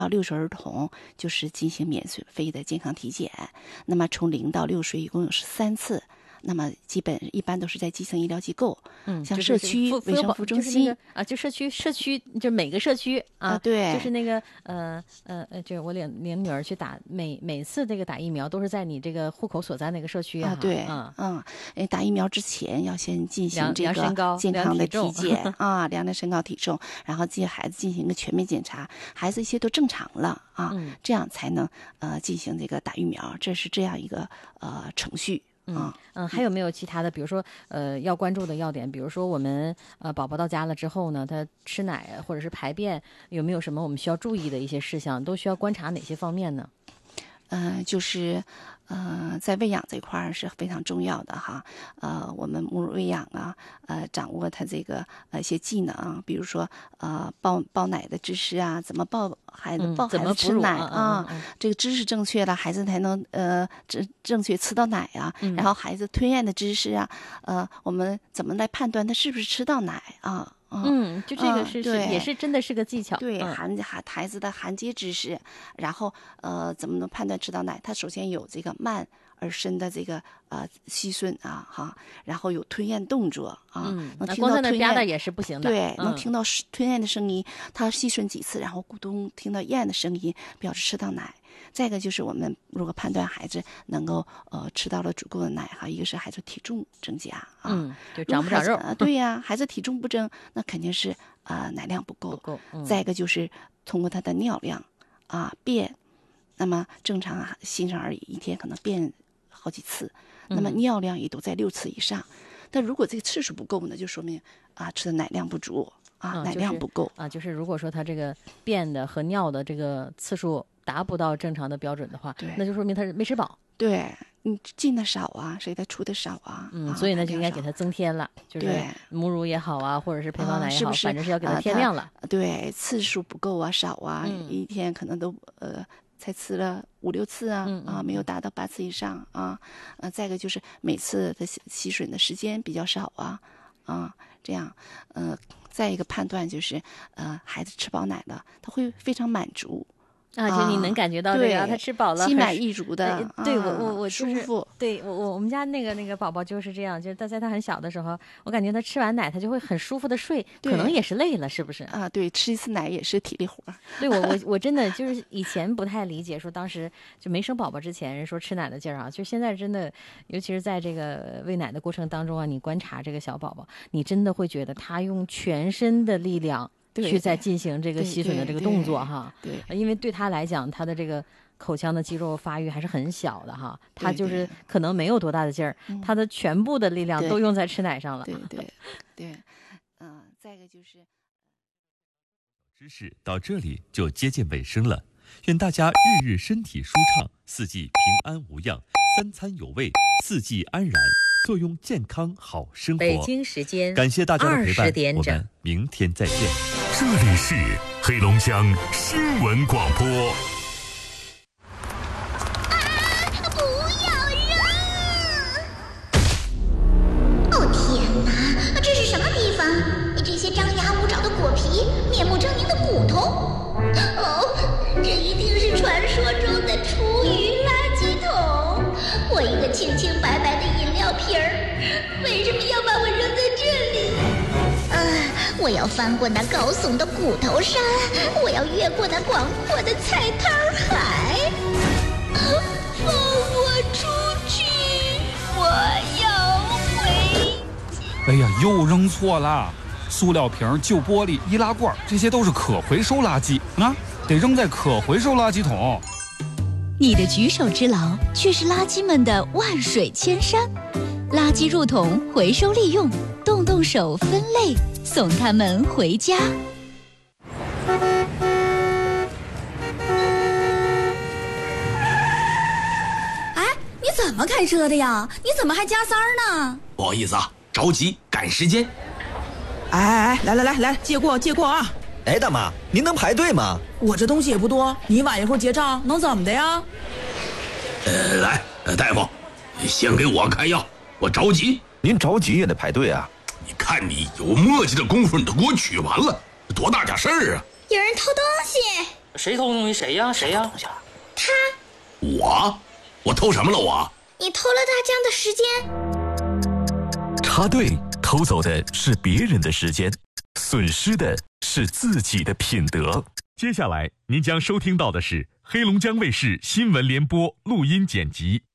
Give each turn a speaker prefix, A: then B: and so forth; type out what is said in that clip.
A: 6岁儿童就是进行免费的健康体检，那么从0到6岁一共有13次。那么一般都是在基层医疗机构，像社区卫生服务中心
B: 就社区就每个社区
A: 对，
B: 就是那个这我领女儿去打，每次这个打疫苗都是在你这个户口所在那个社区
A: 对，打疫苗之前要先进行这个健康的体检量量身高体重，然后对孩子进行一个全面检查，孩子一切都正常了这样才能进行这个打疫苗，这是这样一个程序。
B: 还有没有其他的，比如说要关注的要点？比如说我们宝宝到家了之后呢，他吃奶或者是排便，有没有什么我们需要注意的一些事项？都需要观察哪些方面呢？
A: 就是在喂养这块是非常重要的哈。我们母乳喂养掌握它这个一些技能，比如说抱奶的知识怎么抱孩子，抱孩子吃奶这个知识正确了，孩子才能正确吃到奶然后孩子吞咽的知识我们怎么来判断他是不是吃到奶
B: 就这个也是真的是个技巧。
A: 对，孩子的含接知识，然后怎么能判断吃到奶？他首先有这个慢而深的这个吸吮然后有吞咽动作能听到吞咽
B: 也是不行的。
A: 对，能听到吞咽的声音，他吸吮几次，然后咕咚听到咽的声音，表示吃到奶。再一个就是我们如果判断孩子能够吃到了足够的奶一个是孩子体重增加
B: 就长不长肉。
A: 对呀，孩子体重不增，那肯定是奶量不够。再一个就是通过他的尿量便，那么正常新生儿一天可能便好几次，那么尿量也都在6次以上。但如果这个次数不够呢，就说明吃的奶量不足奶量不够
B: 就是如果说他这个便的和尿的这个次数达不到正常的标准的话，那就说明他是没吃饱。
A: 对，你进的少谁的出的少
B: 所以呢就应该给他增添了，就是母乳也好或者是配方奶也好，反正是要给他添量了。
A: 对，次数不够少一天可能都才吃了5、6次没有达到8次以上再一个就是每次的吸吮的时间比较少这样再一个判断就是孩子吃饱奶了，他会非常满足
B: 就你能感觉到这个他吃饱了，
A: 心满意足的。
B: 对，我
A: 舒服。
B: 对我们家那个宝宝就是这样，就是在他很小的时候，我感觉他吃完奶他就会很舒服的睡，可能也是累了，是不是
A: 对，吃一次奶也是体力活。
B: 对，我真的就是以前不太理解，说当时就没生宝宝之前人说吃奶的劲儿就现在真的，尤其是在这个喂奶的过程当中你观察这个小宝宝，你真的会觉得他用全身的力量去在进行这个吸吮的这个动作因为对他来讲，他的这个口腔的肌肉发育还是很小的他就是可能没有多大的劲儿，他的全部的力量都用在吃奶上了。
A: 对，再一个就是
C: 知识到这里就接近尾声了，愿大家日日身体舒畅，4季平安无恙，3餐有味，4季安然，坐拥健康好生活。
B: 北京时间
C: 感谢大家的陪伴，我们明天再见。
D: 这里是黑龙江新闻广播。
E: 不要扔！哦天哪，这是什么地方？这些张牙舞爪的果皮，面目狰狞的骨头。这一定是传说中的厨余垃圾桶。我一个清清白白的饮料瓶儿，为什么要把我扔在这里？我要翻过那高耸的骨头山，我要越过那广阔的菜摊海。放我出去！我要回家。
F: 哎呀，又扔错了！塑料瓶、旧玻璃、易拉罐，这些都是可回收垃圾得扔在可回收垃圾桶。
G: 你的举手之劳，却是垃圾们的万水千山。垃圾入桶，回收利用，动动手分类，送他们回家。
H: 哎，你怎么开车的呀？你怎么还加塞儿呢？
I: 不好意思着急赶时间。
H: 哎，来，借过啊！
J: 哎，大妈，您能排队吗？
H: 我这东西也不多，你晚一会儿结账能怎么的呀？
I: 来，大夫，先给我开药，我着急。
J: 您着急也得排队啊！
I: 你看你有磨叽的功夫，你都给我取完了，多大点事儿啊！
E: 有人偷东西！
K: 谁偷东西？谁呀？
E: 他。
I: 我偷什么了？
E: 你偷了大江的时间。
D: 插队偷走的是别人的时间，损失的是自己的品德。接下来您将收听到的是黑龙江卫视新闻联播录音剪辑。